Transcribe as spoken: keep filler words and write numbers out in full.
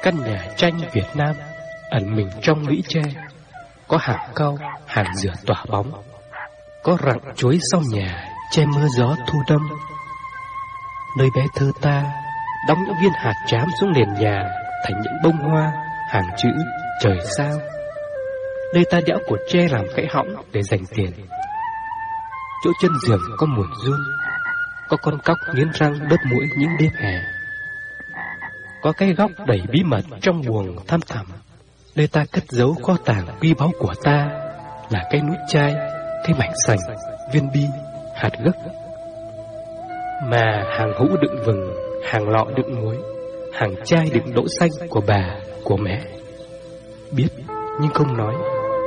Căn nhà tranh Việt Nam ẩn mình trong lũy tre, có hàng cau, hàng dừa tỏa bóng, có rặng chuối sau nhà che mưa gió thu đông. Nơi bé thơ ta đóng những viên hạt trám xuống nền nhà thành những bông hoa, hàng chữ trời sao. Nơi ta đẽo cột tre làm cái hõng để dành tiền. Chỗ chân giường có mùi run, có con cóc nghiến răng đớp mũi những đêm hè. Có cái góc đầy bí mật trong buồng thăm thẳm, nơi ta cất giấu kho tàng quý báu của ta, là cái nút chai, cái mảnh sành, viên bi, hạt gấc. Mà hàng hũ đựng vừng, hàng lọ đựng muối, hàng chai đựng đỗ xanh của bà, của mẹ biết nhưng không nói.